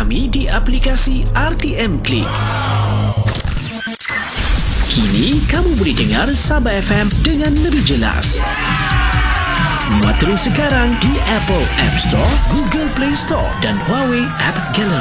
kami di aplikasi RTM Klik. Kini kamu boleh dengar Sabah FM dengan lebih jelas. Muat terus sekarang di Apple App Store, Google Play Store dan Huawei App Gallery.